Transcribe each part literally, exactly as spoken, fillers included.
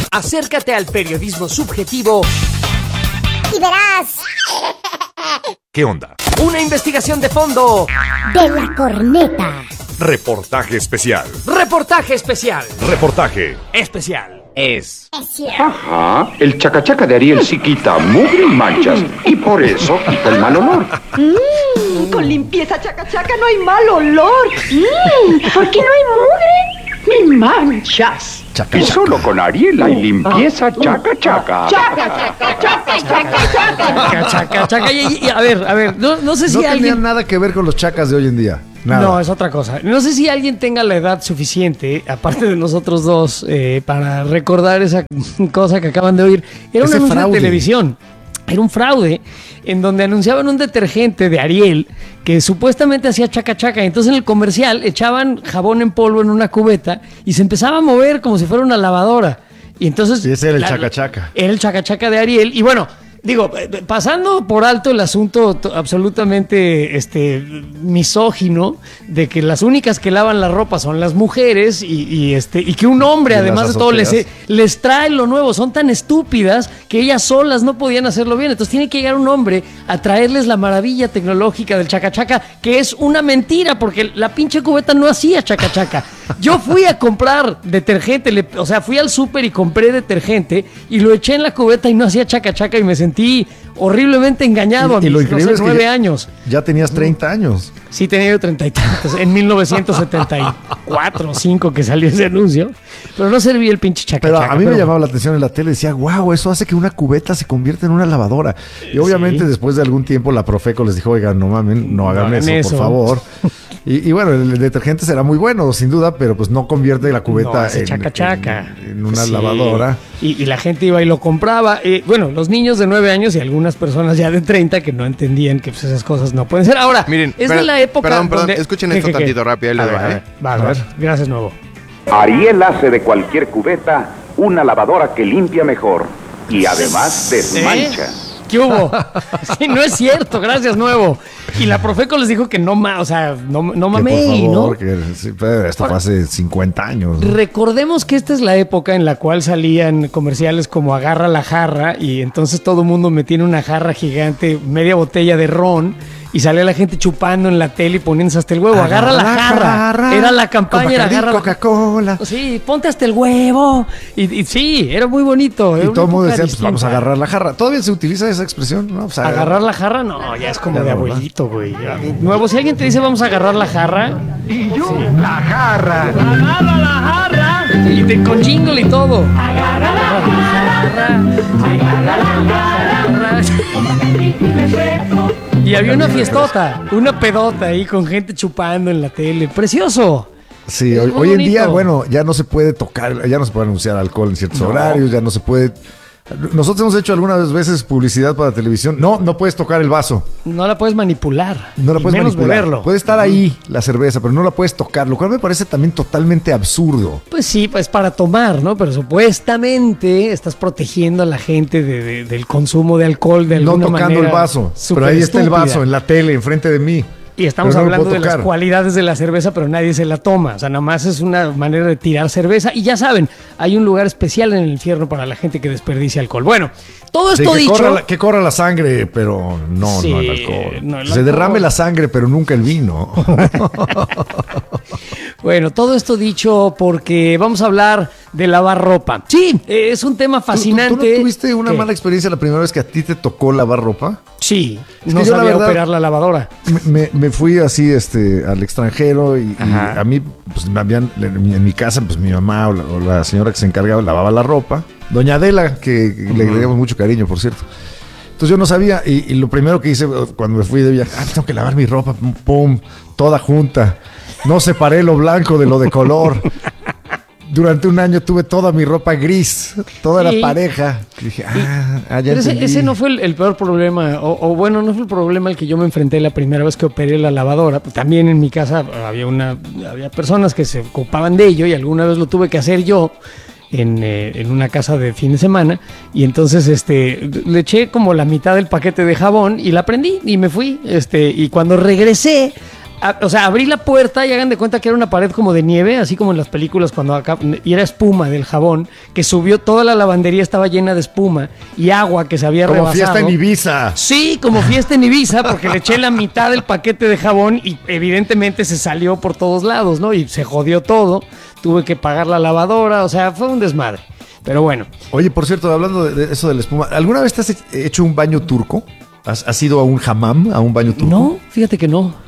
Acércate al periodismo subjetivo y verás. ¿Qué onda? Una investigación de fondo De la corneta. Reportaje especial. Reportaje especial. Reportaje Especial. Es. Ajá, el chacachaca de Ariel sí quita mugre y manchas, y por eso quita el mal olor. Mm, con limpieza chacachaca no hay mal olor. Mm, ¿por qué no hay mugre ni manchas? Y solo con Ariel hay limpieza chacachaca. Chaca, chaca, chaca, chaca, chaca. Chaca, chaca. Y, y, a ver, a ver, no, no sé si No tenían alguien... nada que ver con los chacas de hoy en día. Nada. No, es otra cosa. No sé si alguien tenga la edad suficiente, aparte de nosotros dos, eh, para recordar esa cosa que acaban de oír. Era un Ese anuncio fraude. de televisión. Era un fraude en donde anunciaban un detergente de Ariel que supuestamente hacía chaca chaca. Entonces en el comercial echaban jabón en polvo en una cubeta y se empezaba a mover como si fuera una lavadora. Y entonces... Sí, ese era el la- chaca chaca. Era el chaca chaca de Ariel. Y bueno... Digo, eh, pasando por alto el asunto to- absolutamente este, misógino de que las únicas que lavan la ropa son las mujeres y, y, este, y que un hombre, Y además las de todo, les, azoteas. les trae lo nuevo. Son tan estúpidas que ellas solas no podían hacerlo bien. Entonces tiene que llegar un hombre a traerles la maravilla tecnológica del chacachaca, que es una mentira porque la pinche cubeta no hacía chacachaca. Yo fui a comprar detergente, le- o sea, fui al súper y compré detergente y lo eché en la cubeta y no hacía chacachaca y me sentí horriblemente engañado a Y, y mis lo no increíble sé, es que nueve ya, años. ya tenías treinta años. Sí, tenía yo treinta y tantos, en mil novecientos setenta y cuatro o cinco que salió ese anuncio, pero no servía el pinche chacachaca. Pero a mí me llamaba la atención en la tele. Decía, wow, eso hace que una cubeta se convierta en una lavadora. Y obviamente Sí. después de algún tiempo la Profeco les dijo, oigan, no mamen, no hagan, hagan eso, eso. por favor. Y, y bueno, el, el detergente será muy bueno, sin duda, pero pues no convierte la No, cubeta hace en, chacachaca. en- en una Sí. lavadora. Y, y la gente iba y lo compraba. Eh, bueno, los niños de nueve años y algunas personas ya de treinta que no entendían que pues, esas cosas no pueden ser. Ahora, Miren, es espera, de la época. Perdón, perdón, donde- escuchen ¿Qué, esto qué, qué? tantito rápido, ahí A les ver, va, a ¿eh? ver, va, a ver. Gracias, Nuevo. Ariel hace de cualquier cubeta una lavadora que limpia mejor y además desmancha. ¿Qué hubo? Sí, no es cierto, gracias, Nuevo. Y la Profeco les dijo que no ma, o sea, no, no Que mamé, por ¿no? favor, que sí, pero esto fue hace cincuenta años. ¿no? Recordemos que esta es la época en la cual salían comerciales como Agarra la jarra y entonces todo el mundo metía en una jarra gigante media botella de ron y salía la gente chupando en la tele y poniéndose hasta el huevo. Agarra, la jarra. Era la campaña, era agarra la- Coca-Cola. Sí, ponte hasta el huevo. Y, y sí, era muy bonito. Y era todo el una mundo época decía, pues vamos a distinta. agarrar la jarra. ¿Todavía se utiliza esa expresión? ¿No? Pues, Agarrar la jarra, no, ya es como Ya de no, ¿verdad? abuelito, güey. Nuevo, si alguien te dice vamos a agarrar la jarra, Y yo, la jarra. y te, con jingle y todo. Agarra la jarra, agarra la jarra. Y había una fiestota, una pedota ahí con gente chupando en la tele. Precioso. Sí, Es hoy, muy hoy en día, bonito. bueno, ya no se puede tocar, ya no se puede anunciar alcohol en ciertos horarios, ya no se puede... Nosotros hemos hecho algunas veces publicidad para televisión. No, no puedes tocar el vaso, No la puedes manipular. no la y puedes menos manipular. beberlo. Puede estar ahí la cerveza, pero no la puedes tocar, lo cual me parece también totalmente absurdo. Pues sí, pues para tomar, ¿no? Pero supuestamente estás protegiendo a la gente de- de- del consumo de alcohol de No alguna tocando manera. el vaso, súper pero ahí está el estúpida. vaso en la tele, enfrente de mí. Y estamos Pero no lo hablando puedo de las tocar. cualidades de la cerveza, pero nadie se la toma. O sea, nada más es una manera de tirar cerveza. Y ya saben, hay un lugar especial en el infierno para la gente que desperdicia alcohol. Bueno, todo Sí, esto que, dicho... corra la, que corra la sangre, pero no, Sí, no el alcohol. no el Se alcohol. derrame la sangre, pero nunca el vino. Bueno, todo esto dicho porque vamos a hablar de lavar ropa. Sí, eh, es un tema ¿Tú- tú- fascinante. ¿Tú, no tuviste una ¿Qué? mala experiencia la primera vez que a ti te tocó lavar ropa? Sí, Es no que yo, la sabía verdad, operar la lavadora. Me, me- me fui así este, al extranjero y, y Ajá. a mí, pues me habían, en mi, en mi casa, pues mi mamá o la, o la señora que se encargaba lavaba la ropa. Doña Adela, que, que le agregamos mucho cariño, por cierto. Entonces yo no sabía y, y lo primero que hice cuando me fui de viaje, ah, tengo que lavar mi ropa, pum, pum, toda junta. No separé lo blanco de lo de color. Durante un año tuve toda mi ropa gris, toda Sí. la pareja. Y dije, ah, ah, ya Pero ese, entendí. ese no fue el, el peor problema, o, o bueno, no fue el problema al que yo me enfrenté la primera vez que operé la lavadora. También en mi casa había una, había personas que se ocupaban de ello y alguna vez lo tuve que hacer yo en, eh, en una casa de fin de semana. Y entonces este, le eché como la mitad del paquete de jabón y la prendí y me fui. Este, y cuando regresé a- o sea, abrí la puerta y hagan de cuenta que era una pared como de nieve, así como en las películas cuando acá, y era espuma del jabón, que subió, toda la lavandería estaba llena de espuma y agua que se había Como rebasado. fiesta en Ibiza. Sí, como fiesta en Ibiza, porque le eché la mitad del paquete de jabón y evidentemente se salió por todos lados, ¿no? Y se jodió todo, tuve que pagar la lavadora, o sea, fue un desmadre. Pero bueno, Oye, por cierto, hablando de, de eso de la espuma, ¿alguna vez te has hecho un baño turco? ¿Has, has ido a un hammam, a un baño turco? no, fíjate que no.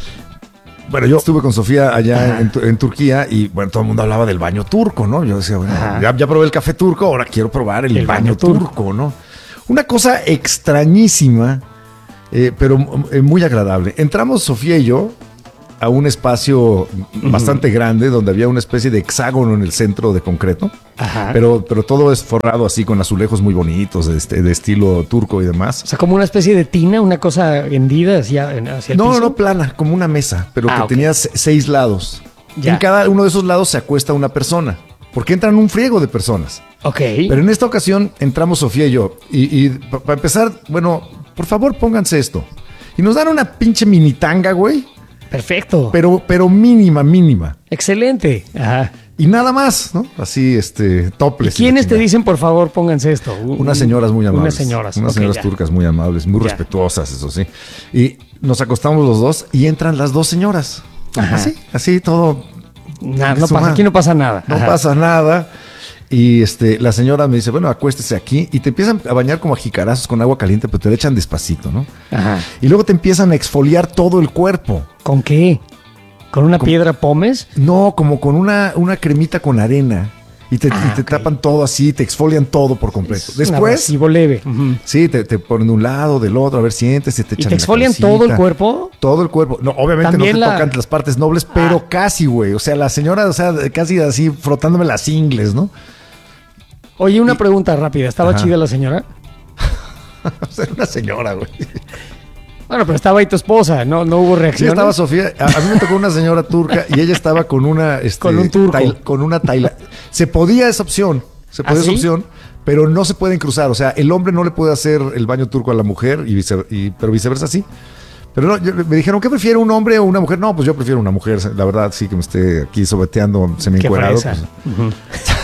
Bueno, yo estuve con Sofía allá en, en Turquía y bueno, todo el mundo hablaba del baño turco, ¿no? Yo decía, bueno, ya, ya probé el café turco, ahora quiero probar el, El baño, baño turco, turco. ¿no? Una cosa extrañísima, eh, pero eh, muy agradable. Entramos Sofía y yo a un espacio bastante grande donde había una especie de hexágono en el centro de concreto, Ajá. pero, pero todo es forrado así con azulejos muy bonitos de, este, de estilo turco y demás. O sea, como una especie de tina, una cosa hendida hacia, hacia el No, piso. no, plana, como una mesa, pero Ah, que ok. tenía se- seis lados. Ya. En cada uno de esos lados se acuesta una persona, porque entran un friego de personas. Ok. Pero en esta ocasión entramos Sofía y yo. Y, y para empezar, bueno, por favor pónganse esto. Y nos dan una pinche mini tanga, güey, Perfecto. pero, pero mínima, mínima. Excelente. Ajá. Y nada más, ¿no? Así, este, ¿Y topless. quiénes la te chingada. dicen, por favor, pónganse esto? Unas señoras muy amables. Unas señoras. Unas ok, señoras ya. turcas muy amables, muy Ya. respetuosas, eso sí. Y nos acostamos los dos y entran las dos señoras. Ajá. Así, así todo. Nah, no Su pasa, madre. aquí no pasa nada. No Ajá. pasa nada. Y este, la señora me dice, bueno, acuéstese aquí. Y te empiezan a bañar como a jicarazos con agua caliente, pero te le echan despacito, ¿no? Ajá. Y luego te empiezan a exfoliar todo el cuerpo. ¿Con qué? ¿Con una Con- piedra pómez? No, como con una, una cremita con arena. Y te, Ah, y te ok. tapan todo así, te exfolian todo por completo. Después, Abrasivo leve. Ujú. sí, te, te ponen de un lado, del otro, a ver, sientes, y te ¿Y echan te en la exfolian cabecita. todo el cuerpo? Todo el cuerpo. No, obviamente no También te la- tocan las partes nobles, pero Ah. casi, güey. O sea, la señora, o sea, casi así frotándome las ingles, ¿no? Oye, una pregunta rápida. ¿Estaba Ajá. chida la señora? O sea, una señora, güey. Bueno, pero estaba ahí tu esposa, ¿no? No hubo Sí, reacción. estaba Sofía. A, a mí me tocó una señora turca y ella estaba con una. Este, Con un turco. tail- con una taila. Se podía esa opción. Se podía ¿Ah, esa sí? opción, pero no se pueden cruzar. O sea, el hombre no le puede hacer el baño turco a la mujer, y, vice- y- pero viceversa sí. Pero no, yo- me dijeron, ¿qué prefiere un hombre o una mujer? No, pues yo prefiero una mujer. La verdad, sí, que me esté aquí sobeteando, Qué semi-encuerado. fresa. Pues. Ujú.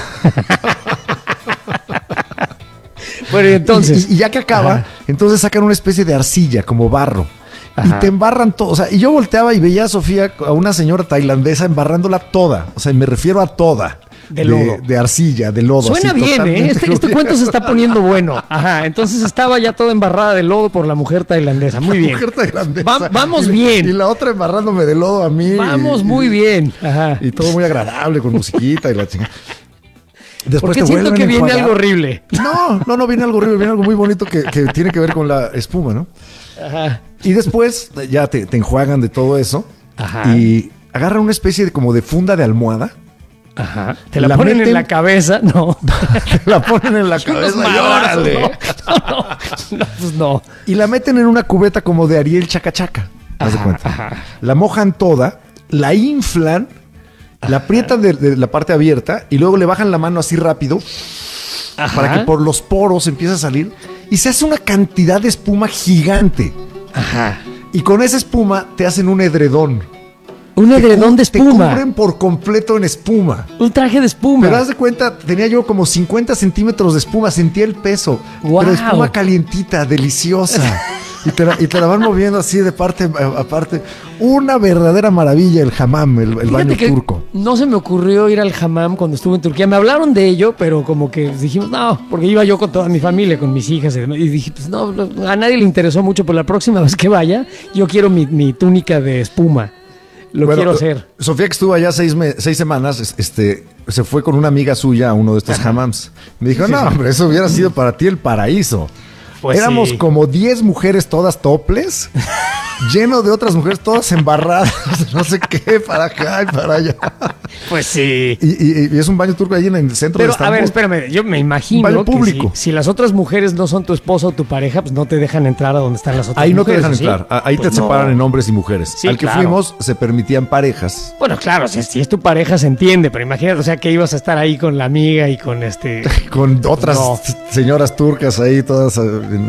Bueno, y entonces. Y, y ya que acaba, Ajá. entonces sacan una especie de arcilla, como barro. Ajá. Y te embarran todo. O sea, y yo volteaba y veía a Sofía, a una señora tailandesa, embarrándola toda. O sea, me refiero a toda. De lodo. De, arcilla, de lodo. Suena así, bien, ¿eh? totalmente Este, este cubierta. cuento se está poniendo bueno. Ajá, entonces estaba ya toda embarrada de lodo por la mujer tailandesa. Muy bien. Mujer tailandesa. Va- vamos Y- bien. Y la otra embarrándome de lodo a mí. Vamos y- muy bien. Ajá. Y todo muy agradable, con musiquita y la chingada. Después Porque te siento vuelven que a viene enjuagar. algo horrible. No, no, no viene algo horrible, viene algo muy bonito que, que tiene que ver con la espuma, ¿no? Ajá. Y después ya te, te enjuagan de todo eso. Ajá. Y agarran una especie de como de funda de almohada. Ajá. Te la, La ponen meten- en la cabeza. No. Te la ponen en la Unos cabeza y madrazos, órale. No, no, no, pues no. Y la meten en una cubeta como de Ariel Chacachaca. Haz de Ajá, cuenta. ajá. La mojan toda, la inflan, la aprietan de, de la parte abierta y luego le bajan la mano así rápido Ajá. para que por los poros empiece a salir y se hace una cantidad de espuma gigante. Ajá. Y con esa espuma te hacen un edredón. Un Te edredón cu- de Te espuma. cubren por completo en espuma. Un traje de espuma. Pero haz de cuenta, tenía yo como cincuenta centímetros de espuma, sentía el peso. Guau. Pero espuma calientita, deliciosa. Y te, la, y te la van moviendo así de parte a, a parte. Una verdadera maravilla el hammam, el, el Fíjate baño que turco. no se me ocurrió ir al hammam cuando estuve en Turquía. Me hablaron de ello, pero como que dijimos, no, porque iba yo con toda mi familia, con mis hijas. Y, demás, y dije, pues no, no, a nadie le interesó mucho, pero la próxima vez que vaya, yo quiero mi, mi túnica de espuma. Lo Bueno, quiero hacer. Sofía, que estuvo allá seis, me- seis semanas, es- este, se fue con una amiga suya a uno de estos hammams. Me dijo, no, hombre, eso hubiera sido para ti el paraíso. Pues Éramos sí. como diez mujeres todas toples, lleno de otras mujeres todas embarradas, no sé qué, para acá y para allá. Pues sí. Y, y- y es un baño turco ahí en el centro Pero de a ver, Estambul. espérame, yo me imagino Baño que público. si, si las otras mujeres no son tu esposa o tu pareja, pues no te dejan entrar a donde están las otras Ahí no te mujeres. dejan ¿o sí? entrar, a- ahí Pues te no. separan en hombres y mujeres. Sí, Al que claro. fuimos se permitían parejas. Bueno, claro, si, si es tu pareja se entiende, pero imagínate, o sea, que ibas a estar ahí con la amiga y con este... Con otras No. señoras turcas ahí todas. eh, en-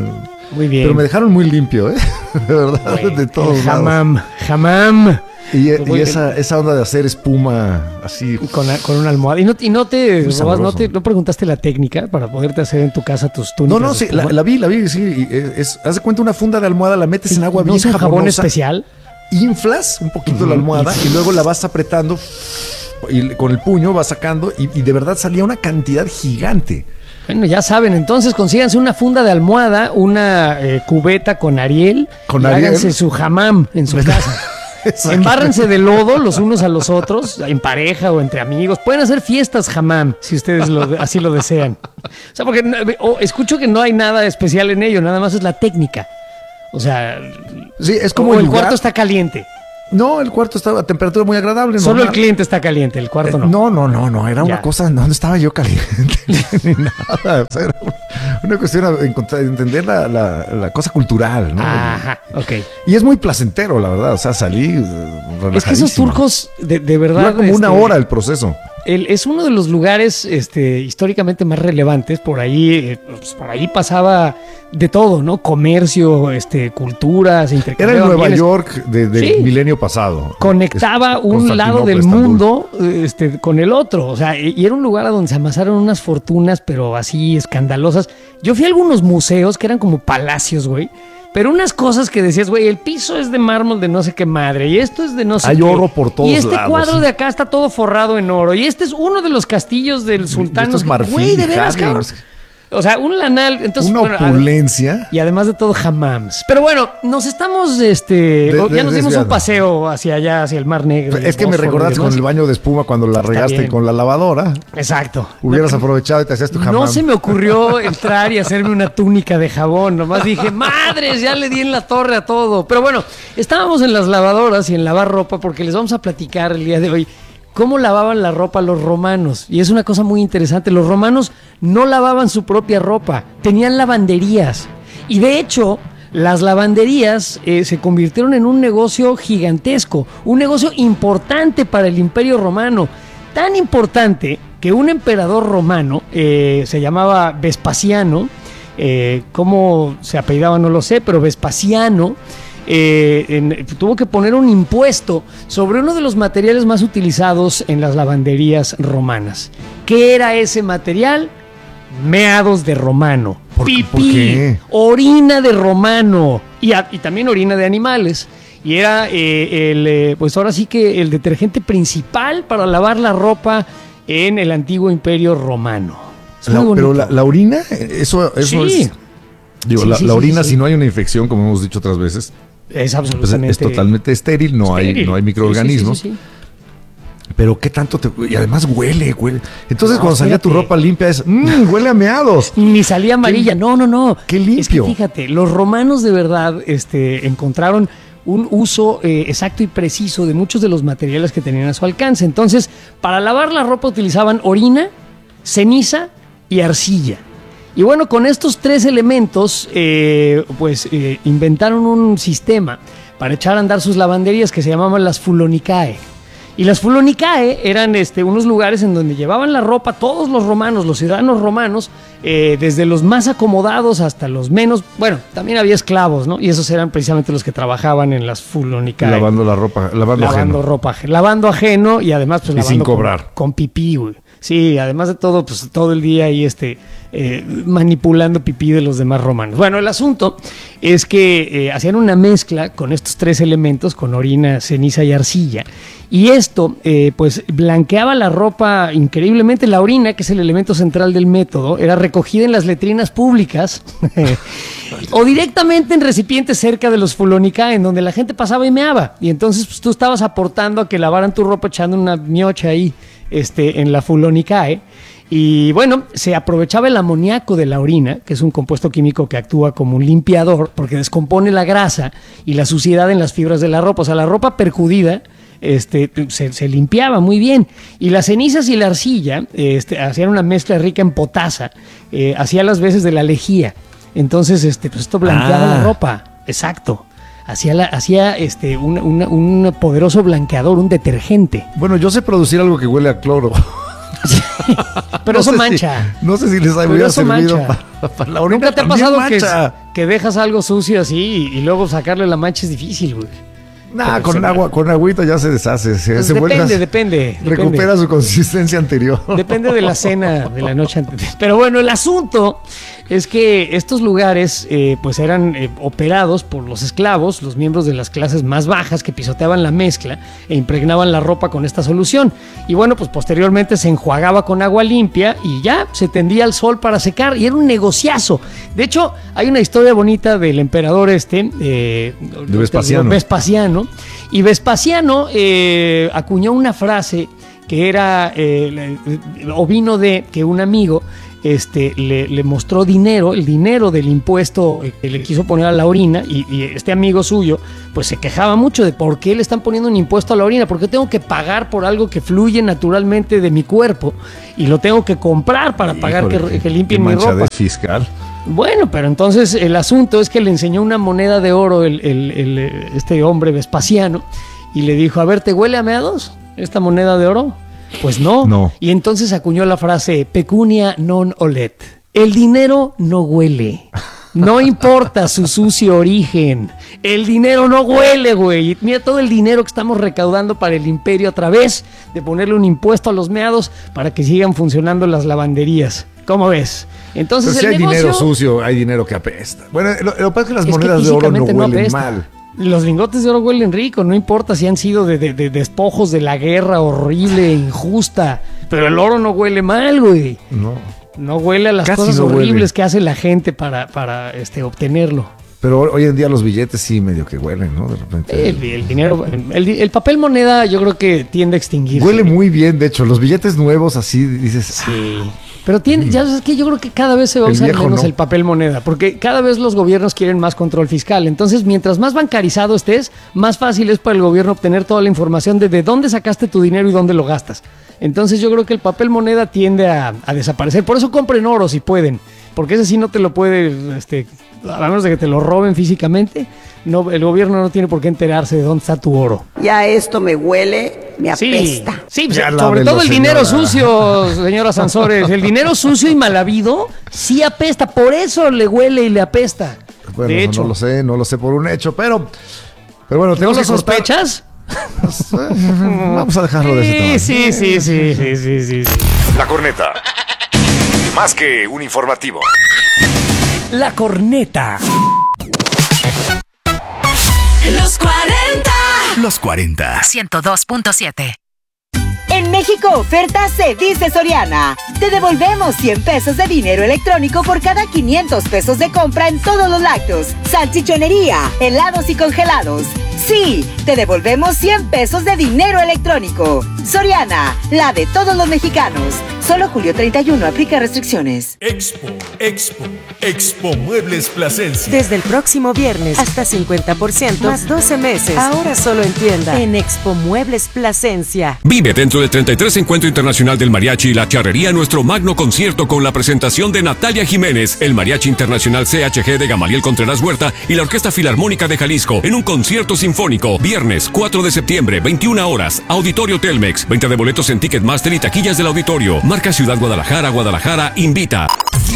Muy bien. Pero me dejaron muy limpio, ¿eh? De verdad, Güey, de todos el lados. Hammam, hammam. Y, Pues muy y esa, esa onda de hacer espuma así. Con, con una almohada. Y no, y no te Muy robas, sabroso. no te no preguntaste la técnica para poderte hacer en tu casa tus No, túnicas. no, de sí, espuma? la, la vi, la vi, sí. y es, es- haz de cuenta una funda de almohada, la metes en agua ¿No bien es un jabón jabonosa, especial? inflas un poquito la almohada y luego la vas apretando y con el puño vas sacando y, y de verdad salía una cantidad gigante. Bueno, ya saben, entonces consíganse una funda de almohada, una eh, cubeta con Ariel, Con y Ariel. háganse su hammam en su casa. Exacto. Embárrense de lodo los unos a los otros, en pareja o entre amigos. Pueden hacer fiestas hammam, si ustedes lo- así lo desean. O sea, porque no- o escucho que no hay nada especial en ello, nada más es la técnica. O sea, Sí, es como o el el lugar. cuarto está caliente. No, el cuarto estaba a temperatura muy agradable. Solo el normal. cliente está caliente, el cuarto Eh, no. No, no, no, no, era Ya. una cosa, no, no estaba yo caliente ni nada. O sea, era una cuestión de encontrar- entender la, la- la cosa cultural, ¿no? Ajá, ok. Y es muy placentero, la verdad. O sea, salí eh, Es que esos relajadísimo. turcos, de, de verdad. Dura como una este, hora el proceso. El- es uno de los lugares este, históricamente más relevantes. Por ahí, eh, pues, por ahí pasaba de todo, ¿no? Comercio, este, culturas, Era el intercambiaban Nueva bienes. York de- del Sí. milenio pasado. Conectaba Es- un lado del Constantinopla, Estambul. mundo eh, este, con el otro. O sea, y y era un lugar a donde se amasaron unas fortunas, pero así escandalosas. Yo fui a algunos museos que eran como palacios, güey. Pero unas cosas que decías, güey, el piso es de mármol de no sé qué madre, y esto es de no sé Hay qué. oro por todos Y este lados, cuadro sí. de acá está todo forrado en oro, y este es uno de los castillos del sultán. Esto es marfil, Güey, de veras, jade, cabrón. no sé. O sea, un lanal. Entonces, Una bueno, a- opulencia. y además de todo, hammams. Pero bueno, nos estamos, este, De- ya de- nos dimos un desviando. paseo hacia allá, hacia el Mar Negro. y Es que me Bósforo y recordaste con demás. el baño de espuma cuando la Está regaste bien. con la lavadora. Exacto. Hubieras No- aprovechado y te hacías tu jamón. No se me ocurrió entrar y hacerme una túnica de jabón. Nomás dije, madres, ya le di en la torre a todo. Pero bueno, estábamos en las lavadoras y en lavar ropa porque les vamos a platicar el día de hoy cómo lavaban la ropa los romanos. Y es una cosa muy interesante. Los romanos no lavaban su propia ropa, tenían lavanderías. Y de hecho, las lavanderías eh, se convirtieron en un negocio gigantesco, un negocio importante para el Imperio Romano. Tan importante que un emperador romano, eh, se llamaba Vespasiano, eh, cómo se apellidaba no lo sé, pero Vespasiano, eh, en- tuvo que poner un impuesto sobre uno de los materiales más utilizados en las lavanderías romanas. ¿Qué era ese material? Meados de romano, ¿Por qué? pipí, ¿Por qué? orina de romano y, a- y también orina de animales. Y era eh, el, eh, pues ahora sí que el detergente principal para lavar la ropa en el antiguo imperio romano. Es La- muy pero bonito. la, la orina, eso, eso Sí. es. Digo, Sí, la, sí, la sí, orina, sí. si no hay una infección, como hemos dicho otras veces, es pues absolutamente es totalmente estéril, no hay, estéril. no hay Sí, microorganismos. sí, sí, sí, Pero qué tanto te. Y además huele, huele. Entonces, No, cuando salía tu fíjate. ropa limpia, es. "Mm, huele a meados. sí. Ni salía amarilla. No, no, no. qué Es limpio. que fíjate, los romanos de verdad este, encontraron un uso eh, exacto y preciso de muchos de los materiales que tenían a su alcance. Entonces, para lavar la ropa utilizaban orina, ceniza y arcilla. Y bueno, con estos tres elementos, eh, pues eh, inventaron un sistema para echar a andar sus lavanderías que se llamaban las fulonicae. Y las fulonicae eran este, unos lugares en donde llevaban la ropa todos los romanos, los ciudadanos romanos, eh, desde los más acomodados hasta los menos. Bueno, también había esclavos, ¿no? Y esos eran precisamente los que trabajaban en las fulonicae. Lavando la ropa, lavando, Lavando ajeno. ropa, aj- lavando ajeno y además pues Y lavando sin con- cobrar. Con, pipí, güey. Sí, además de todo, pues todo el día ahí este, eh, manipulando pipí de los demás romanos. Bueno, el asunto es que eh, hacían una mezcla con estos tres elementos, con orina, ceniza y arcilla. Y esto, eh, pues, blanqueaba la ropa increíblemente. La orina, que es el elemento central del método, era recogida en las letrinas públicas o directamente en recipientes cerca de los fulonicae, en donde la gente pasaba y meaba. Y entonces, pues, tú estabas aportando a que lavaran tu ropa echando una miocha ahí este, en la fulonicae. Y bueno, se aprovechaba el amoníaco de la orina, que es un compuesto químico que actúa como un limpiador, porque descompone la grasa y la suciedad en las fibras de la ropa. O sea, la ropa perjudida este, se, se limpiaba muy bien. Y las cenizas y la arcilla este, hacían una mezcla rica en potasa, eh, hacía las veces de la lejía. Entonces, este, pues esto blanqueaba Ah. la ropa. Exacto. Hacía, la, hacía este, un, una- un poderoso blanqueador, un detergente. Bueno, yo sé producir algo que huele a cloro. Pero No eso sé si- mancha. no sé si les Pero hubiera eso servido mancha. para, para la orina. ¿Nunca te ha También pasado que, mancha. que dejas algo sucio así y, y luego sacarle la mancha es difícil, güey? Nah, Pero con se- agua, con agüita ya se deshace. Se, Pues se vuelve depende, a- depende, Recupera depende. su consistencia anterior. Depende de la cena de la noche anterior. Pero bueno, el asunto es que estos lugares eh, pues eran eh, operados por los esclavos, los miembros de las clases más bajas que pisoteaban la mezcla e impregnaban la ropa con esta solución. Y bueno, pues posteriormente se enjuagaba con agua limpia y ya se tendía al sol para secar y era un negociazo. De hecho, hay una historia bonita del emperador este, eh, De Vespasiano. Vespasiano. Y Vespasiano eh, acuñó una frase que era, eh, le- o vino de que un amigo este, le, le mostró dinero, el dinero del impuesto que le quiso poner a la orina, y, y este amigo suyo pues se quejaba mucho de por qué le están poniendo un impuesto a la orina, por qué tengo que pagar por algo que fluye naturalmente de mi cuerpo y lo tengo que comprar para pagar Híjole, que, que limpien qué mi ropa. manchadez fiscal. Bueno, pero entonces el asunto es que le enseñó una moneda de oro el, el- el, eh, este hombre Vespasiano y le dijo, a ver, ¿te huele a meados esta moneda de oro? Pues no. No. Y entonces acuñó la frase pecunia non olet. El dinero no huele. No importa su sucio origen. El dinero no huele, güey. Y mira todo el dinero que estamos recaudando para el imperio a través de ponerle un impuesto a los meados para que sigan funcionando las lavanderías. ¿Cómo ves? Entonces Pero si el hay negocio... dinero sucio, hay dinero que apesta. Bueno, lo, lo que pasa es que las Es que monedas de oro no físicamente no huelen apesta. mal. Los lingotes de oro huelen rico, no importa si han sido de, de- de despojos de la guerra horrible, injusta. Pero el oro no huele mal, güey. No. No huele a las Casi cosas no horribles huele. que hace la gente para, para este, obtenerlo. Pero hoy en día los billetes sí medio que huelen, ¿no? De repente. El, el dinero, el, el papel moneda yo creo que tiende a extinguirse. Huele muy bien, de hecho. Los billetes nuevos así dices. Sí. Pero tiene, ya sabes que yo creo que cada vez se va a El usar viejo menos no. el papel moneda, porque cada vez los gobiernos quieren más control fiscal. Entonces, mientras más bancarizado estés, más fácil es para el gobierno obtener toda la información de de dónde sacaste tu dinero y dónde lo gastas. Entonces, yo creo que el papel moneda tiende a, a desaparecer. Por eso compren oro si pueden, porque ese sí no te lo puede, este, a menos de que te lo roben físicamente. No, el gobierno no tiene por qué enterarse de dónde está tu oro. Ya esto me huele, me Sí, apesta. sí, pues, Ya sobre lávelo, todo el dinero señora. sucio, señora Sansores. El dinero sucio y mal habido sí apesta, por eso le huele y le apesta. Bueno, de eso hecho, no lo sé, no lo sé por un hecho, pero. Pero bueno, ¿no tengo lo que cortar. sospechas? Vamos a dejarlo de ese tamaño. Sí, sí, sí, sí, sí, sí, sí. La corneta. Más que un informativo. La corneta. Los cuarenta. Los cuarenta. ciento dos punto siete. En México oferta se dice Soriana. Te devolvemos cien pesos de dinero electrónico por cada quinientos pesos de compra en todos los lácteos, salchichonería, helados y congelados. Sí, te devolvemos cien pesos de dinero electrónico. Soriana, la de todos los mexicanos. Solo julio treinta y uno, aplica restricciones. Expo, Expo, Expo Muebles Plasencia. Desde el próximo viernes hasta cincuenta por ciento más doce meses. Ahora solo en tienda. En Expo Muebles Plasencia. Vive dentro del treinta y tres Encuentro Internacional del Mariachi y la Charrería nuestro magno concierto con la presentación de Natalia Jiménez, el Mariachi Internacional C H G de Gamaliel Contreras Huerta y la Orquesta Filarmónica de Jalisco en un concierto sinfónico. Viernes cuatro de septiembre, veintiuna horas, Auditorio Telmex. Venta de boletos en Ticketmaster y taquillas del auditorio. Marca Ciudad Guadalajara, Guadalajara, invita.